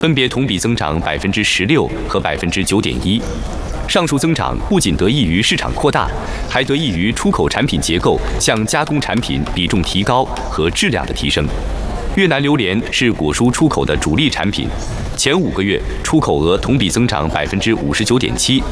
分别同比增长16%和9.1%。上述增长不仅得益于市场扩大，还得益于出口产品结构向加工产品比重提高和质量的提升。越南榴莲是果蔬出口的主力产品，前5个月出口额同比增长59.7%。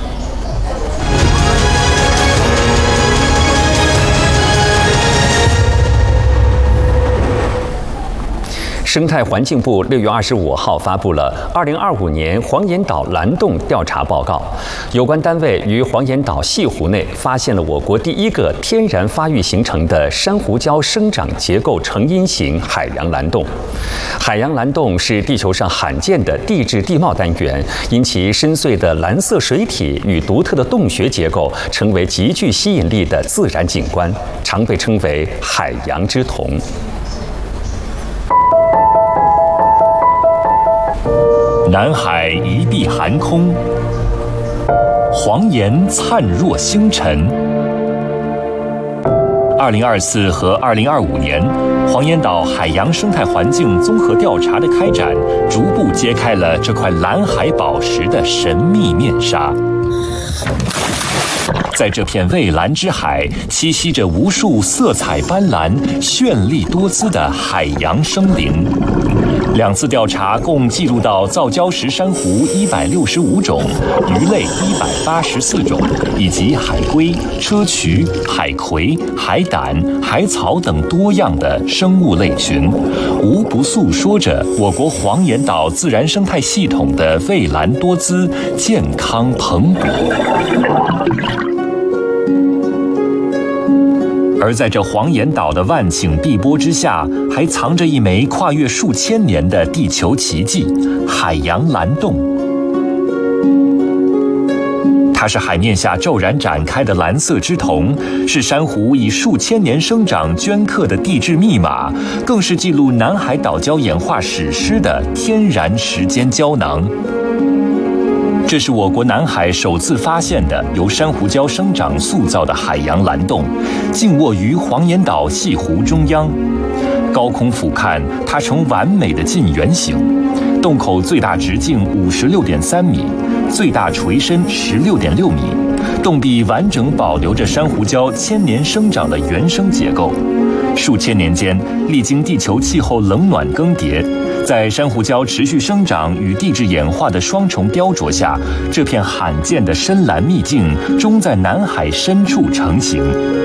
生态环境部6月25号发布了2025年黄岩岛蓝洞调查报告，有关单位于黄岩岛西湖内发现了我国第一个天然发育形成的珊瑚礁生长结构成因型海洋蓝洞。海洋蓝洞是地球上罕见的地质地貌单元，因其深邃的蓝色水体与独特的洞穴结构，成为极具吸引力的自然景观，常被称为海洋之瞳。 南海一碧寒空，黄岩灿若星辰。2024和2025年，黄岩岛海洋生态环境综合调查的开展，逐步揭开了这块蓝海宝石的神秘面纱。在这片蔚蓝之海，栖息着无数色彩斑斓、绚丽多姿的海洋生灵。2次调查共记录到造礁石珊瑚165种、鱼类184种，以及海龟、砗磲、海葵、海胆、海草等多样的生物类群，无不诉说着我国黄岩岛自然生态系统的蔚蓝多姿、健康蓬勃。而在这黄岩岛的万顷碧波之下，还藏着一枚跨越数千年的地球奇迹——海洋蓝洞。它是海面下骤然展开的蓝色之瞳，是珊瑚以数千年生长镌刻的地质密码，更是记录南海岛礁演化史诗的天然时间胶囊。这是我国南海首次发现的由珊瑚礁生长塑造的海洋蓝洞，静卧于黄岩岛西湖中央。高空俯瞰，它呈完美的近圆形，洞口最大直径56.3米，最大垂深16.6米。洞壁完整保留着珊瑚礁千年生长的原生结构。数千年间，历经地球气候冷暖更迭，在珊瑚礁持续生长与地质演化的双重雕琢下，这片罕见的深蓝秘境终在南海深处成型。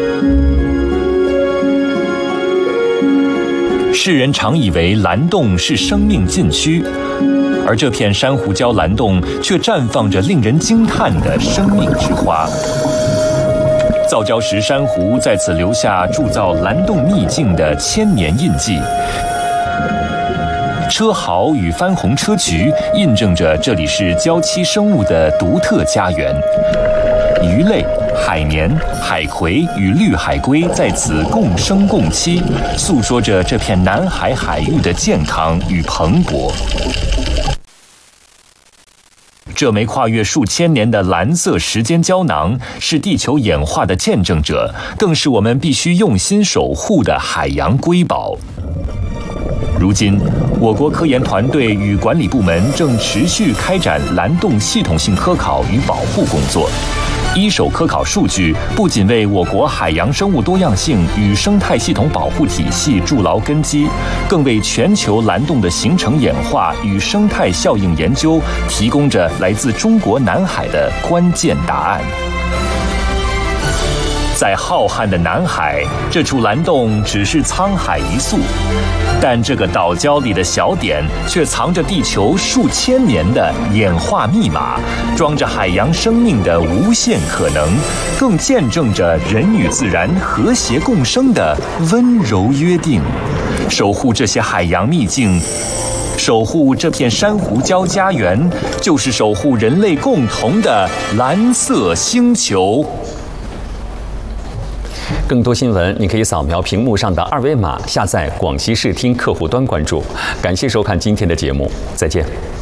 世人常以为蓝洞是生命禁区，而这片珊瑚礁蓝洞却绽放着令人惊叹的生命之花。造礁石珊瑚在此留下铸造蓝洞秘境的千年印记。砗翱与番红砗磲印证着这里是礁栖生物的独特家园。鱼类、海绵、海葵与绿海龟在此共生共栖，诉说着这片南海海域的健康与蓬勃。这枚跨越数千年的蓝色时间胶囊，是地球演化的见证者，更是我们必须用心守护的海洋瑰宝。如今，我国科研团队与管理部门正持续开展蓝洞系统性科考与保护工作。一手科考数据不仅为我国海洋生物多样性与生态系统保护体系筑牢根基，更为全球蓝洞的形成演化与生态效应研究提供着来自中国南海的关键答案。在浩瀚的南海，这处蓝洞只是沧海一粟，但这个岛礁里的小点却藏着地球数千年的演化密码，装着海洋生命的无限可能，更见证着人与自然和谐共生的温柔约定。守护这些海洋秘境，守护这片珊瑚礁家园，就是守护人类共同的蓝色星球。 更多新闻，你可以扫描屏幕上的2维码，下载广西视听客户端关注。感谢收看今天的节目，再见。